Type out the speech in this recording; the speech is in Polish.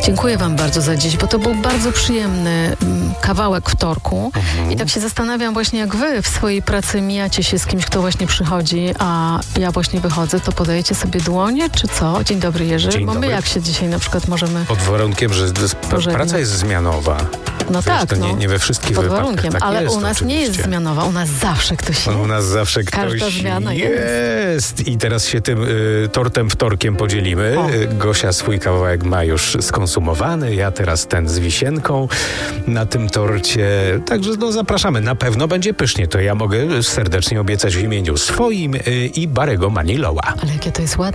Dziękuję wam bardzo za dziś, bo to był bardzo przyjemny kawałek wtorku. I tak się zastanawiam właśnie, jak wy w swojej pracy mijacie się z kimś, kto właśnie przychodzi, a ja właśnie wychodzę, to podajecie sobie dłonie, czy co? Dzień dobry, Jerzy. Dzień bo my dobry. jak się dzisiaj na przykład możemy... Pod warunkiem, że praca jest zmianowa. No Wiesz, tak, to nie we wszystkich pod wypadkach warunkiem, tak ale jest, u nas oczywiście. nie jest zmianowa, u nas zawsze ktoś jest. U nas zawsze Każda ktoś zmiana jest. I teraz się tym tortem wtorkiem podzielimy. Gosia swój kawałek ma już skonsumowany, ja teraz ten z wisienką na tym torcie. Także zapraszamy. Na pewno będzie pysznie. To ja mogę serdecznie obiecać w imieniu swoim i Barry'ego Manilowa. Ale jakie to jest ładne.